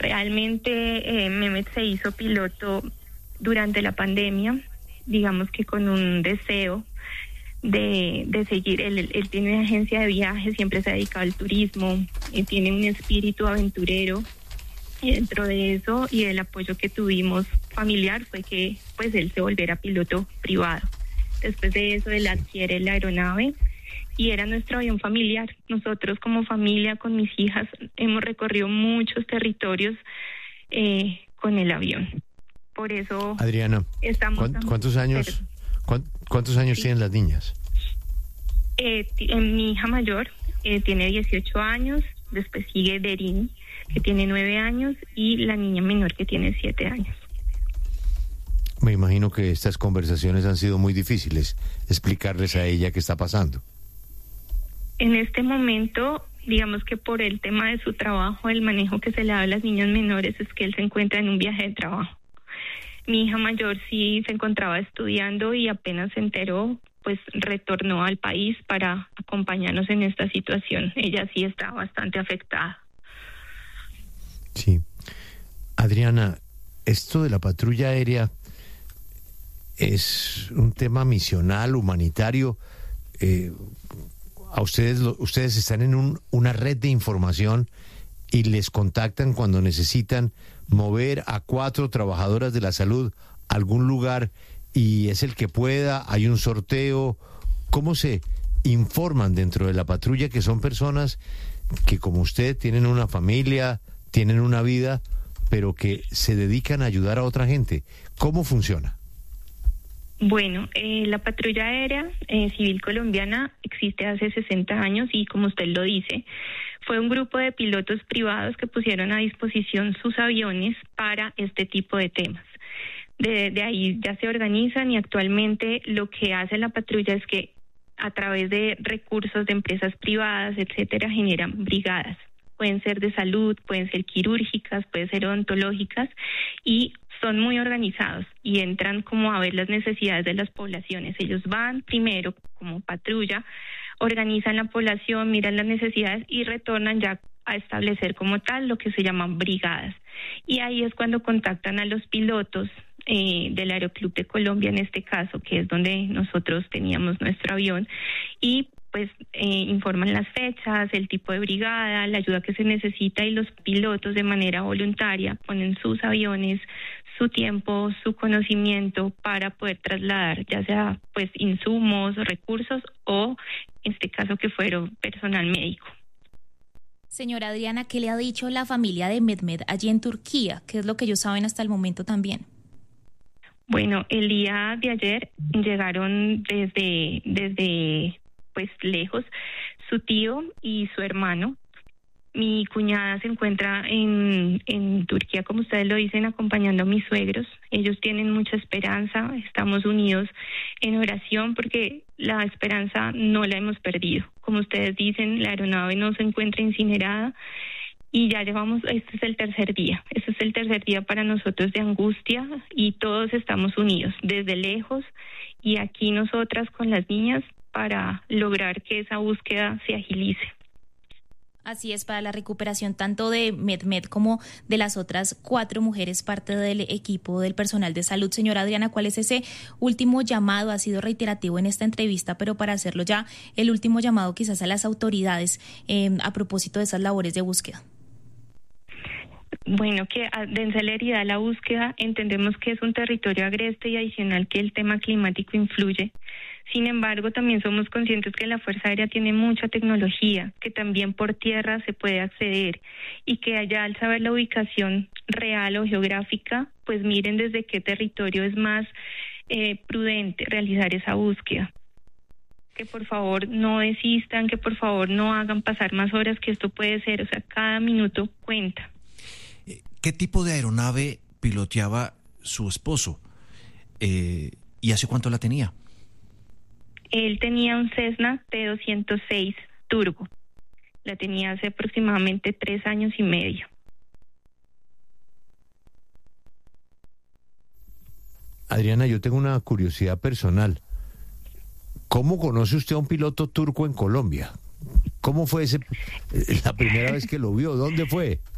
Realmente Mehmet se hizo piloto durante la pandemia, digamos que con un deseo de seguir. Él tiene una agencia de viajes, siempre se ha dedicado al turismo, tiene un espíritu aventurero, y dentro de eso y el apoyo que tuvimos familiar fue que pues él se volviera piloto privado. Después de eso él adquiere la aeronave y era nuestro avión familiar. Nosotros como familia, con mis hijas, hemos recorrido muchos territorios con el avión. Por eso, Adriana, estamos... ¿cuántos años Sí. tienen las niñas? Mi hija mayor tiene 18 años, después sigue Derin, que tiene 9 años, y la niña menor, que tiene 7 años. Me imagino que estas conversaciones han sido muy difíciles, explicarles a ella qué está pasando. En este momento, digamos que por el tema de su trabajo, el manejo que se le da a las niñas menores es que él se encuentra en un viaje de trabajo. Mi hija mayor sí se encontraba estudiando y apenas se enteró, pues retornó al país para acompañarnos en esta situación. Ella sí está bastante afectada. Sí. Adriana, esto de la patrulla aérea es un tema misional, humanitario. A ustedes están en una red de información y les contactan cuando necesitan mover a 4 trabajadoras de la salud a algún lugar y es el que pueda, hay un sorteo. ¿Cómo se informan dentro de la patrulla, que son personas que como usted tienen una familia, tienen una vida, pero que se dedican a ayudar a otra gente? ¿Cómo funciona? Bueno, la patrulla aérea civil colombiana existe hace 60 años y, como usted lo dice, fue un grupo de pilotos privados que pusieron a disposición sus aviones para este tipo de temas. De ahí ya se organizan y actualmente lo que hace la patrulla es que a través de recursos de empresas privadas, etcétera, generan brigadas. Pueden ser de salud, pueden ser quirúrgicas, pueden ser odontológicas y son muy organizados y entran como a ver las necesidades de las poblaciones. Ellos van primero como patrulla, organizan la población, miran las necesidades y retornan ya a establecer como tal lo que se llaman brigadas. Y ahí es cuando contactan a los pilotos del Aeroclub de Colombia, en este caso, que es donde nosotros teníamos nuestro avión, y pues informan las fechas, el tipo de brigada, la ayuda que se necesita, y los pilotos de manera voluntaria ponen sus aviones, su tiempo, su conocimiento para poder trasladar ya sea pues insumos, recursos o en este caso que fueron personal médico. Señora Adriana, ¿qué le ha dicho la familia de Mehmet allí en Turquía? ¿Qué es lo que ellos saben hasta el momento también? Bueno, el día de ayer llegaron desde pues lejos su tío y su hermano. Mi cuñada se encuentra en Turquía, como ustedes lo dicen, acompañando a mis suegros. Ellos tienen mucha esperanza, estamos unidos en oración porque la esperanza no la hemos perdido. Como ustedes dicen, la aeronave no se encuentra incinerada y ya llevamos, este es el tercer día para nosotros de angustia y todos estamos unidos desde lejos y aquí nosotras con las niñas para lograr que esa búsqueda se agilice. Así es, para la recuperación tanto de Mehmet como de las otras 4 mujeres parte del equipo del personal de salud. Señora Adriana, ¿cuál es ese último llamado? Ha sido reiterativo en esta entrevista, pero para hacerlo ya, el último llamado quizás a las autoridades a propósito de esas labores de búsqueda. Bueno, que den celeridad a la búsqueda. Entendemos que es un territorio agreste y adicional que el tema climático influye. Sin embargo, también somos conscientes que la Fuerza Aérea tiene mucha tecnología, que también por tierra se puede acceder y que allá, al saber la ubicación real o geográfica, pues miren desde qué territorio es más prudente realizar esa búsqueda. Que por favor no desistan, que por favor no hagan pasar más horas, que esto puede ser, o sea, cada minuto cuenta. ¿Qué tipo de aeronave piloteaba su esposo? ¿Y hace cuánto la tenía? Él tenía un Cessna T206 Turbo. La tenía hace aproximadamente 3 años y medio. Adriana, yo tengo una curiosidad personal. ¿Cómo conoce usted a un piloto turco en Colombia? ¿Cómo fue la primera vez que lo vio? ¿Dónde fue?